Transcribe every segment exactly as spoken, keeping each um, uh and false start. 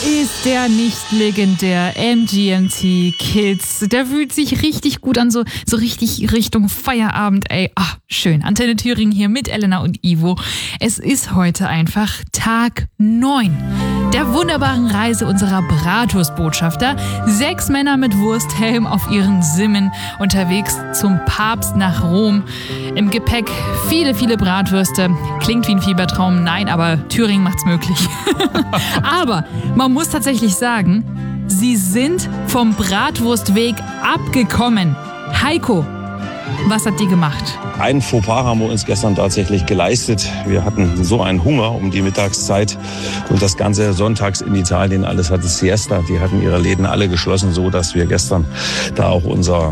Ist der nicht legendär? M G M T Kids. Der fühlt sich richtig gut an, so, so richtig Richtung Feierabend, ey. Ah, schön. Antenne Thüringen hier mit Elena und Ivo. Es ist heute einfach Tag neun der wunderbaren Reise unserer Bratwurstbotschafter. Sechs Männer mit Wursthelm auf ihren Simmen unterwegs zum Papst nach Rom. Im Gepäck viele, viele Bratwürste. Klingt wie ein Fiebertraum, nein, aber Thüringen macht's möglich. Aber man muss tatsächlich sagen, sie sind vom Bratwurstweg abgekommen. Heiko, was habt ihr gemacht? Ein Fauxpas haben wir uns gestern tatsächlich geleistet. Wir hatten so einen Hunger um die Mittagszeit und das ganze sonntags in Italien, alles hatte Siesta. Die hatten ihre Läden alle geschlossen, so dass wir gestern, da auch unser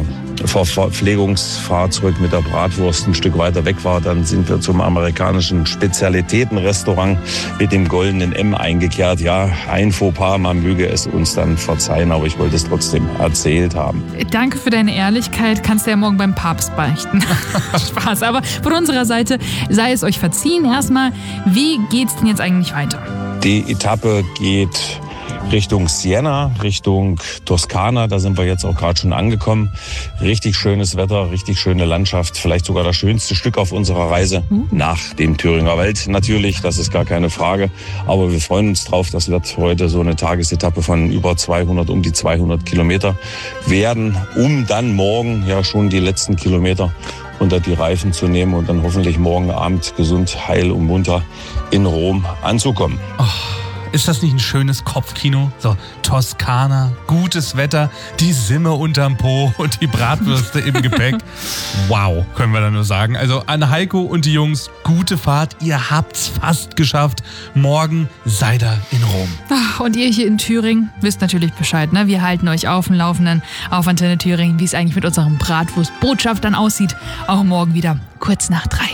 Verpflegungsfahrzeug mit der Bratwurst ein Stück weiter weg war, dann sind wir zum amerikanischen Spezialitätenrestaurant mit dem goldenen M eingekehrt. Ja, ein Fauxpas, man möge es uns dann verzeihen, aber ich wollte es trotzdem erzählt haben. Danke für deine Ehrlichkeit, kannst du ja morgen beim Papst beichten. Spaß, aber von unserer Seite sei es euch verziehen. Erstmal, wie geht's denn jetzt eigentlich weiter? Die Etappe geht Richtung Siena, Richtung Toskana, da sind wir jetzt auch gerade schon angekommen. Richtig schönes Wetter, richtig schöne Landschaft, vielleicht sogar das schönste Stück auf unserer Reise mhm. nach dem Thüringer Wald natürlich, das ist gar keine Frage. Aber wir freuen uns drauf, das wird heute so eine Tagesetappe von über zweihundert, um die zweihundert Kilometer werden, um dann morgen ja schon die letzten Kilometer unter die Reifen zu nehmen und dann hoffentlich morgen Abend gesund, heil und munter in Rom anzukommen. Oh. Ist das nicht ein schönes Kopfkino? So, Toskana, gutes Wetter, die Simme unterm Po und die Bratwürste im Gepäck. Wow, können wir da nur sagen. Also an Heiko und die Jungs, gute Fahrt. Ihr habt's fast geschafft. Morgen seid ihr in Rom. Ach, und ihr hier in Thüringen wisst natürlich Bescheid, ne? Wir halten euch auf dem Laufenden auf Antenne Thüringen, wie es eigentlich mit unserem Bratwurstbotschaftern aussieht. Auch morgen wieder kurz nach drei.